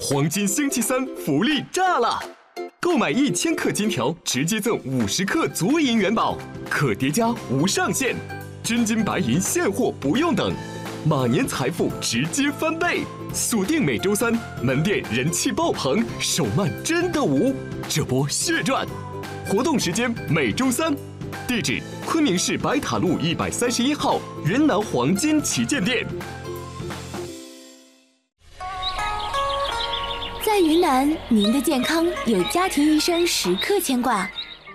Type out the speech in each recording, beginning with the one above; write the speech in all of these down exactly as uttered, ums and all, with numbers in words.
黄金星期三福利炸了！购买一千克金条，直接赠五十克足银元宝，可叠加无上限，真金白银现货不用等，马年财富直接翻倍！锁定每周三，门店人气爆棚，手慢真的无，这波血赚！活动时间每周三，地址昆明市白塔路一百三十一号云南黄金旗舰店。 在云南，您的健康有家庭医生时刻牵挂。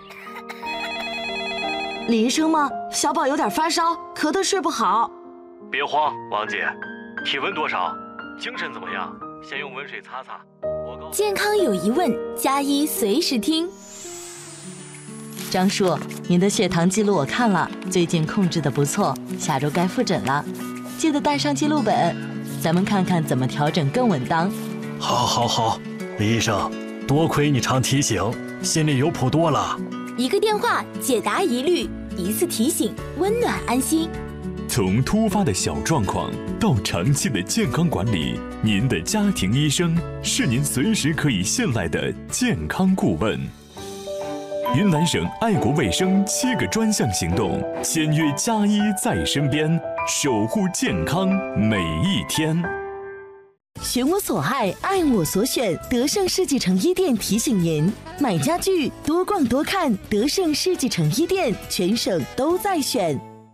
李医生吗？小宝有点发烧，咳得睡不好。 别慌，王姐，体温多少？精神怎么样？先用温水擦擦。 健康有疑问，加医随时听。 张叔，您的血糖记录我看了，最近控制的不错，下周该复诊了，记得带上记录本，咱们看看怎么调整更稳当。 好，好，好，李医生，多亏你常提醒，心里有谱多了。 一个电话解答疑虑，一次提醒温暖安心。 从突发的小状况到长期的健康管理，您的家庭医生是您随时可以信赖的健康顾问。云南省爱国卫生七个专项行动，签约加医在身边，守护健康每一天。 选我所爱，爱我所选。德胜世纪城一店提醒您：买家具多逛多看，德胜世纪城一店全省都在选。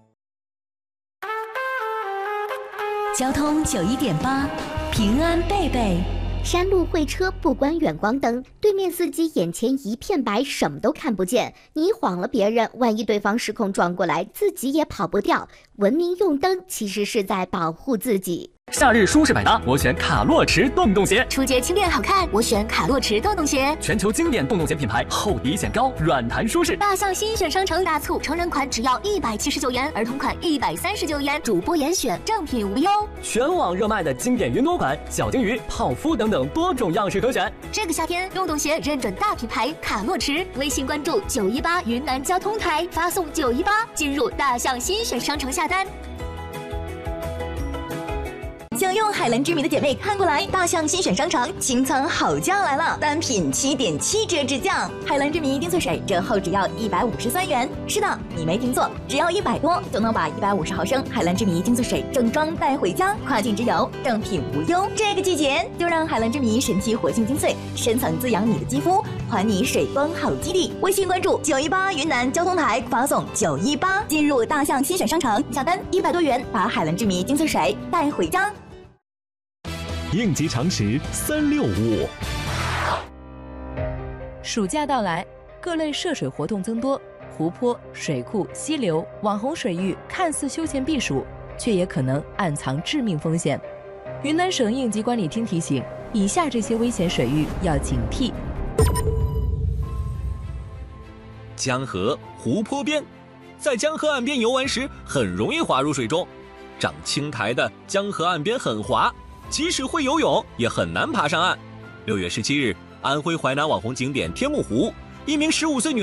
交通九一点八，平安贝贝。 山路会车不关远光灯，对面司机眼前一片白，什么都看不见。你晃了别人，万一对方失控撞过来，自己也跑不掉。文明用灯其实是在保护自己。 夏日舒适百搭，我选卡洛驰洞洞鞋。 出街轻便好看，我选卡洛驰洞洞鞋。 全球经典洞洞鞋品牌，厚底显高，软弹舒适。 大象新选商城大促，成人款只要一百七十九元，儿童款一百三十九元，主播严选，正品无忧。 全网热卖的经典云朵款、小金鱼、泡芙等等多种样式可选。 这个夏天，洞洞鞋认准大品牌卡洛驰，微信关注九一八云南交通台，发送九一八进入大象新选商城下单。 想用海蓝之谜的姐妹看过来，大象新选商城清仓好价来了，单品七点七折直降，海蓝之谜丁脆水折后只要一百五十三元。是的，你没听错，只要一百多就能把一百五十毫升海蓝之谜丁脆水正装带回家，跨境直邮，正品无忧。这个季节就让海蓝之谜神奇活性精粹，深层滋养你的肌肤，还你水光好基地。微信关注九一八云南交通台，发送九一八进入大象新选商城，下单一百多元，把海蓝之谜精粹水带回家。 应急常识三六五。 暑假到来，各类涉水活动增多，湖泊、水库、溪流、网红水域看似休闲避暑，却也可能暗藏致命风险。云南省应急管理厅提醒，以下这些危险水域要警惕： 江河、湖泊边，在江河岸边游玩时，很容易滑入水中。长青苔的江河岸边很滑，即使会游泳，也很难爬上岸。六月十七日，安徽淮南网红景点天目湖，一名十五岁女